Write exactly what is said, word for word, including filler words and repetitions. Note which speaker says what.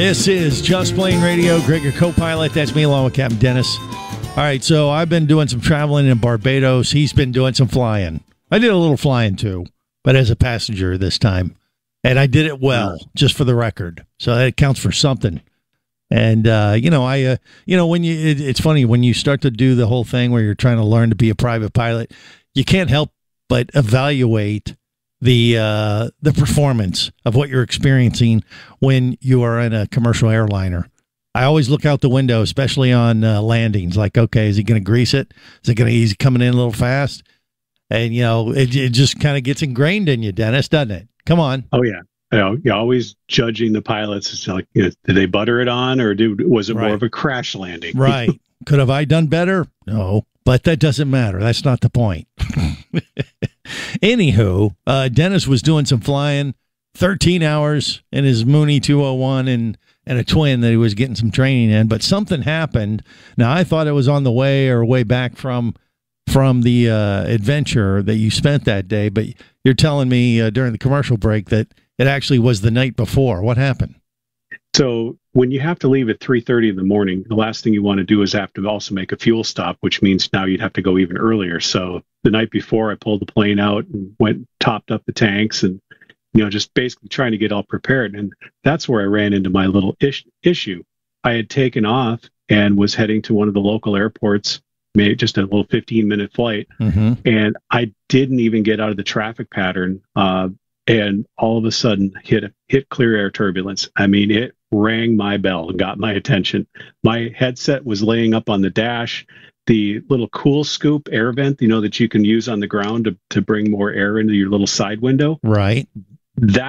Speaker 1: This is Just Plane Radio. Greg, your co-pilot. That's me along with Captain Dennis. All right, so I've been doing some traveling in Barbados. He's been doing some flying. I did a little flying too, but as a passenger this time. And I did it well, just for the record. So that counts for something. And, uh, you know, I, uh, you know, when you, it, it's funny, when you start to do the whole thing where you're trying to learn to be a private pilot, you can't help but evaluate the uh, the performance of what you're experiencing when you are in a commercial airliner. I always look out the window, especially on uh, landings. Like, okay, is he going to grease it? Is it going to? He's coming in a little fast, and you know, it, it just kind of gets ingrained in you, Dennis, doesn't it? Come on.
Speaker 2: Oh yeah, you know, you're always judging the pilots. It's like, you know, did they butter it on, or did, was it
Speaker 1: right.
Speaker 2: more of a crash landing?
Speaker 1: Right. Could have I done better? No, but that doesn't matter. That's not the point. Anywho, uh, Dennis was doing some flying, thirteen hours in his Mooney two oh one and, and a twin that he was getting some training in, but something happened. Now, I thought it was on the way or way back from from the uh, adventure that you spent that day, but you're telling me uh, during the commercial break that it actually was the night before. What happened?
Speaker 2: So when you have to leave at three thirty in the morning, the last thing you want to do is have to also make a fuel stop, which means now you'd have to go even earlier. So the night before, I pulled the plane out and went, topped up the tanks and, you know, just basically trying to get all prepared. And that's where I ran into my little ish- issue. I had taken off and was heading to one of the local airports, made just a little fifteen minute flight. Mm-hmm. And I didn't even get out of the traffic pattern. Uh, and all of a sudden hit, hit clear air turbulence. I mean, it rang my bell and got my attention. My headset was laying up on the dash. The little cool scoop air vent, you know, that you can use on the ground to, to bring more air into your little side window.
Speaker 1: Right.
Speaker 2: That